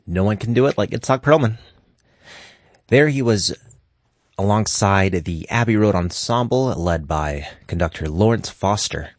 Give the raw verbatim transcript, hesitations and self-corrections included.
No one can do it like Itzhak Perlman. There he was alongside the Abbey Road Ensemble, led by conductor Lawrence Foster.